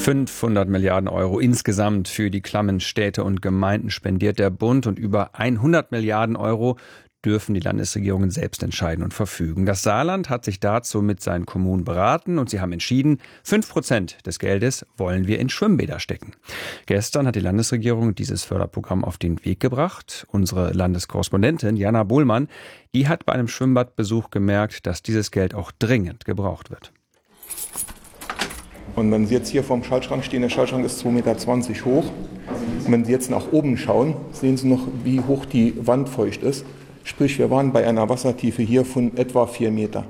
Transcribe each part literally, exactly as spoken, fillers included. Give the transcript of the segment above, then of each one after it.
fünfhundert Milliarden Euro insgesamt für die klammen Städte und Gemeinden spendiert der Bund und über hundert Milliarden Euro dürfen die Landesregierungen selbst entscheiden und verfügen. Das Saarland hat sich dazu mit seinen Kommunen beraten und sie haben entschieden, fünf Prozent des Geldes wollen wir in Schwimmbäder stecken. Gestern hat die Landesregierung dieses Förderprogramm auf den Weg gebracht. Unsere Landeskorrespondentin Jana Bohlmann, die hat bei einem Schwimmbadbesuch gemerkt, dass dieses Geld auch dringend gebraucht wird. Und wenn Sie jetzt hier vorm Schaltschrank stehen, der Schaltschrank ist zwei Meter zwanzig hoch. Und wenn Sie jetzt nach oben schauen, sehen Sie noch, wie hoch die Wand feucht ist. Sprich, wir waren bei einer Wassertiefe hier von etwa vier Meter.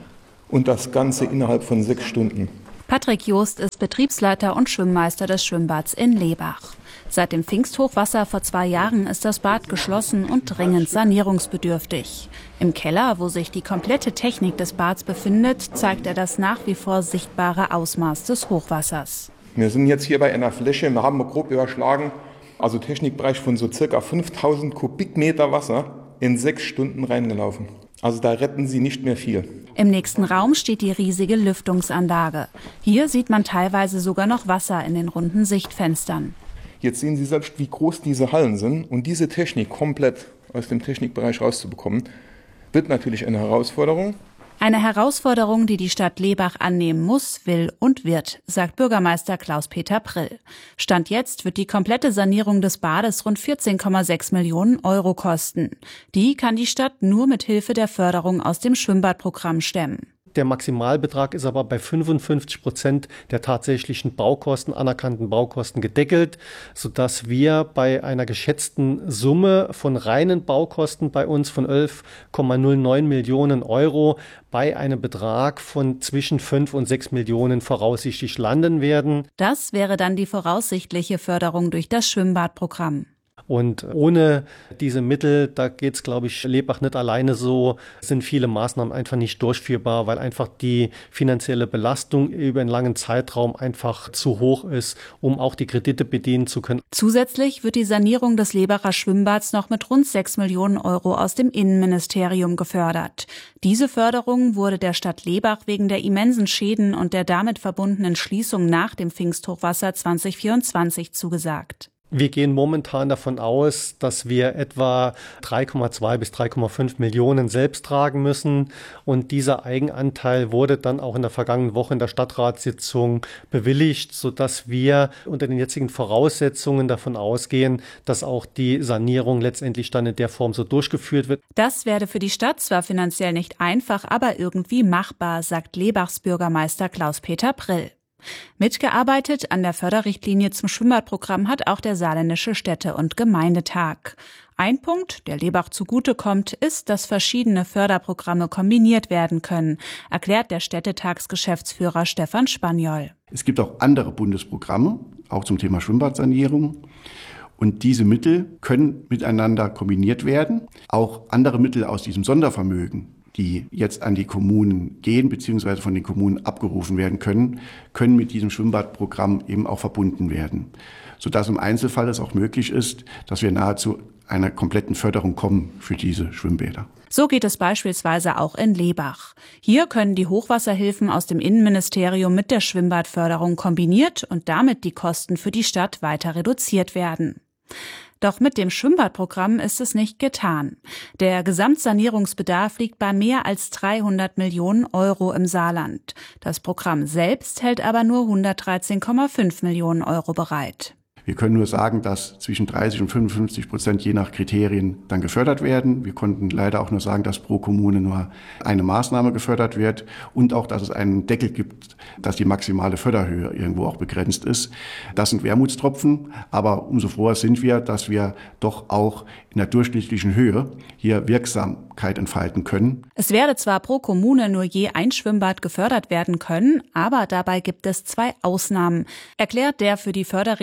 Und das Ganze innerhalb von sechs Stunden. Patrick Joost ist Betriebsleiter und Schwimmmeister des Schwimmbads in Lebach. Seit dem Pfingsthochwasser vor zwei Jahren ist das Bad geschlossen und dringend sanierungsbedürftig. Im Keller, wo sich die komplette Technik des Bads befindet, zeigt er das nach wie vor sichtbare Ausmaß des Hochwassers. Wir sind jetzt hier bei einer Fläche, wir haben wir grob überschlagen, also Technikbereich von so circa fünftausend Kubikmeter Wasser in sechs Stunden reingelaufen. Also da retten Sie nicht mehr viel. Im nächsten Raum steht die riesige Lüftungsanlage. Hier sieht man teilweise sogar noch Wasser in den runden Sichtfenstern. Jetzt sehen Sie selbst, wie groß diese Hallen sind. Und diese Technik komplett aus dem Technikbereich rauszubekommen, wird natürlich eine Herausforderung. Eine Herausforderung, die die Stadt Lebach annehmen muss, will und wird, sagt Bürgermeister Klaus-Peter Prill. Stand jetzt wird die komplette Sanierung des Bades rund vierzehn Komma sechs Millionen Euro kosten. Die kann die Stadt nur mit Hilfe der Förderung aus dem Schwimmbadprogramm stemmen. Der Maximalbetrag ist aber bei fünfundfünfzig Prozent der tatsächlichen Baukosten, anerkannten Baukosten gedeckelt, sodass wir bei einer geschätzten Summe von reinen Baukosten bei uns von elf Komma null neun Millionen Euro bei einem Betrag von zwischen fünf und sechs Millionen voraussichtlich landen werden. Das wäre dann die voraussichtliche Förderung durch das Schwimmbadprogramm. Und ohne diese Mittel, da geht es, glaube ich, Lebach nicht alleine so, sind viele Maßnahmen einfach nicht durchführbar, weil einfach die finanzielle Belastung über einen langen Zeitraum einfach zu hoch ist, um auch die Kredite bedienen zu können. Zusätzlich wird die Sanierung des Lebacher Schwimmbads noch mit rund sechs Millionen Euro aus dem Innenministerium gefördert. Diese Förderung wurde der Stadt Lebach wegen der immensen Schäden und der damit verbundenen Schließung nach dem Pfingsthochwasser zwanzig vierundzwanzig zugesagt. Wir gehen momentan davon aus, dass wir etwa drei Komma zwei bis drei Komma fünf Millionen selbst tragen müssen. Und dieser Eigenanteil wurde dann auch in der vergangenen Woche in der Stadtratssitzung bewilligt, sodass wir unter den jetzigen Voraussetzungen davon ausgehen, dass auch die Sanierung letztendlich dann in der Form so durchgeführt wird. Das werde für die Stadt zwar finanziell nicht einfach, aber irgendwie machbar, sagt Lebachs Bürgermeister Klaus-Peter Prill. Mitgearbeitet an der Förderrichtlinie zum Schwimmbadprogramm hat auch der Saarländische Städte- und Gemeindetag. Ein Punkt, der Lebach zugutekommt, ist, dass verschiedene Förderprogramme kombiniert werden können, erklärt der Städtetagsgeschäftsführer Stefan Spaniol. Es gibt auch andere Bundesprogramme, auch zum Thema Schwimmbadsanierung. Und diese Mittel können miteinander kombiniert werden. Auch andere Mittel aus diesem Sondervermögen, die jetzt an die Kommunen gehen bzw. von den Kommunen abgerufen werden können, können mit diesem Schwimmbadprogramm eben auch verbunden werden, sodass im Einzelfall es auch möglich ist, dass wir nahezu einer kompletten Förderung kommen für diese Schwimmbäder. So geht es beispielsweise auch in Lebach. Hier können die Hochwasserhilfen aus dem Innenministerium mit der Schwimmbadförderung kombiniert und damit die Kosten für die Stadt weiter reduziert werden. Doch mit dem Schwimmbadprogramm ist es nicht getan. Der Gesamtsanierungsbedarf liegt bei mehr als dreihundert Millionen Euro im Saarland. Das Programm selbst hält aber nur hundertdreizehn Komma fünf Millionen Euro bereit. Wir können nur sagen, dass zwischen dreißig und fünfundfünfzig Prozent je nach Kriterien dann gefördert werden. Wir konnten leider auch nur sagen, dass pro Kommune nur eine Maßnahme gefördert wird und auch, dass es einen Deckel gibt, dass die maximale Förderhöhe irgendwo auch begrenzt ist. Das sind Wermutstropfen, aber umso froher sind wir, dass wir doch auch in der durchschnittlichen Höhe hier Wirksamkeit entfalten können. Es werde zwar pro Kommune nur je ein Schwimmbad gefördert werden können, aber dabei gibt es zwei Ausnahmen, erklärt der für die Förderrichtlinie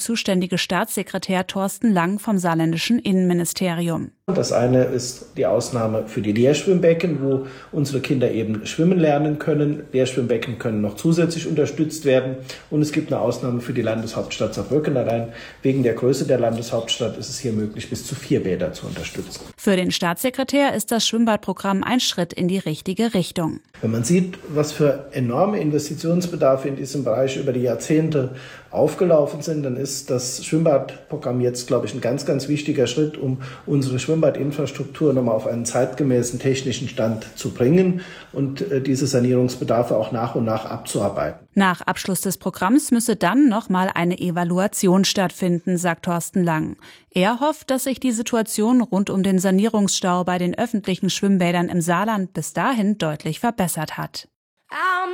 zuständige Staatssekretär Thorsten Lang vom saarländischen Innenministerium. Das eine ist die Ausnahme für die Leerschwimmbecken, wo unsere Kinder eben schwimmen lernen können. Leerschwimmbecken können noch zusätzlich unterstützt werden. Und es gibt eine Ausnahme für die Landeshauptstadt Saarbrücken. Allein wegen der Größe der Landeshauptstadt ist es hier möglich, bis zu vier Bäder zu unterstützen. Für den Staatssekretär ist das Schwimmbadprogramm ein Schritt in die richtige Richtung. Wenn man sieht, was für enorme Investitionsbedarfe in diesem Bereich über die Jahrzehnte aufgelaufen sind, dann ist das Schwimmbadprogramm jetzt, glaube ich, ein ganz, ganz wichtiger Schritt, um unsere Schwimmbadinfrastruktur nochmal auf einen zeitgemäßen technischen Stand zu bringen und diese Sanierungsbedarfe auch nach und nach abzuarbeiten. Nach Abschluss des Programms müsse dann nochmal eine Evaluation stattfinden, sagt Thorsten Lang. Er hofft, dass sich die Situation rund um den Sanierungsstau bei den öffentlichen Schwimmbädern im Saarland bis dahin deutlich verbessert hat.